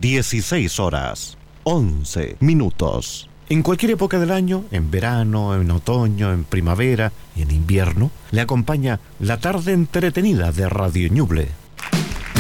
16 horas, 11 minutos. En cualquier época del año, en verano, en otoño, en primavera y en invierno, le acompaña la tarde entretenida de Radio Ñuble.